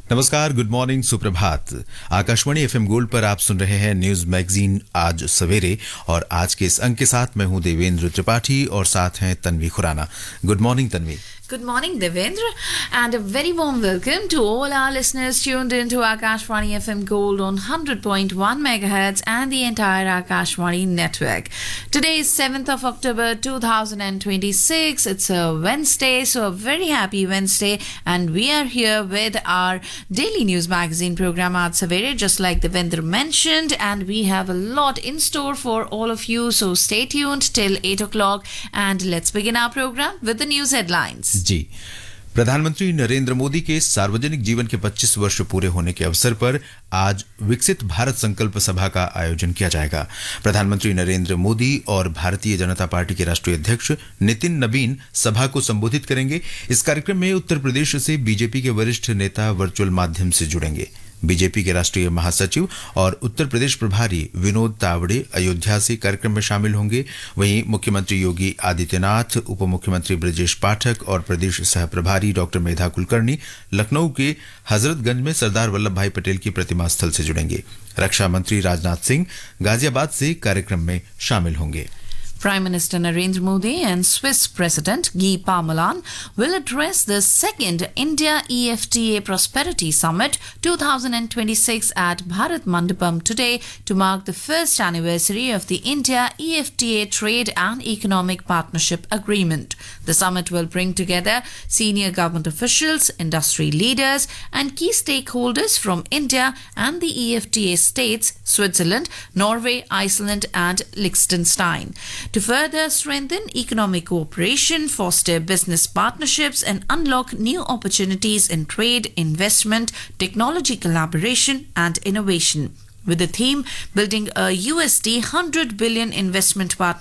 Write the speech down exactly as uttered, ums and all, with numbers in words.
नमस्कार, good morning, सुप्रभात। Akashvani FM gold पर आप सुन रहे हैं न्यूज मैगजीन आज सवेरे और आज के इस अंक के साथ मैं हूं देवेंद्र त्रिपाठी और साथ हैं Tanvi Khurana. Good morning Tanvi. Good morning, Devendra, and a very warm welcome to all our listeners tuned into Akashvani F M Gold on one hundred point one megahertz and the entire Akashvani network. Today is seventh of October two thousand twenty-six. It's a Wednesday, so a very happy Wednesday, and we are here with our daily news magazine program Aaj Savere, just like Devendra mentioned, and we have a lot in store for all of you, so stay tuned till eight o'clock, and let's begin our program with the news headlines. जी, प्रधानमंत्री नरेंद्र मोदी के सार्वजनिक जीवन के पच्चीस वर्ष पूरे होने के अवसर पर आज विकसित भारत संकल्प सभा का आयोजन किया जाएगा। प्रधानमंत्री नरेंद्र मोदी और भारतीय जनता पार्टी के राष्ट्रीय अध्यक्ष नितिन नबीन सभा को संबोधित करेंगे। इस कार्यक्रम में उत्तर प्रदेश से बीजेपी के वरिष्ठ नेता वर्चुअल माध्यम से जुड़ेंगे। बीजेपी के राष्ट्रीय महासचिव और उत्तर प्रदेश प्रभारी विनोद तावड़े अयोध्या से कार्यक्रम में शामिल होंगे। वहीं मुख्यमंत्री योगी आदित्यनाथ, उप मुख्यमंत्री ब्रजेश पाठक और प्रदेश सह प्रभारी डॉक्टर मेधा कुलकर्णी लखनऊ के हजरतगंज में सरदार वल्लभ भाई पटेल की प्रतिमा स्थल से जुड़ेंगे। रक्षा मंत्री राजनाथ सिंह गाजियाबाद से कार्यक्रम में शामिल होंगे। Prime Minister Narendra Modi and Swiss President Guy Parmelin will address the second India-E F T A Prosperity Summit twenty twenty-six at Bharat Mandapam today to mark the first anniversary of the India-E F T A Trade and Economic Partnership Agreement. The summit will bring together senior government officials, industry leaders and key stakeholders from India and the E F T A states, Switzerland, Norway, Iceland and Liechtenstein, to further strengthen economic cooperation, foster business partnerships, and unlock new opportunities in trade, investment, technology collaboration, and innovation. With the theme Building a U S D one hundred billion Investment Partnership